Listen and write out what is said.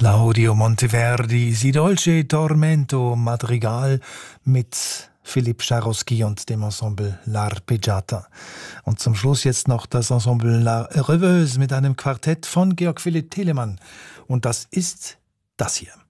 Claudio Monteverdi, Si dolce tormento Madrigal mit Philipp Scharowski und dem Ensemble L'Arpeggiata. Und zum Schluss jetzt noch das Ensemble La Rêveuse mit einem Quartett von Georg Philipp Telemann. Und das ist das hier.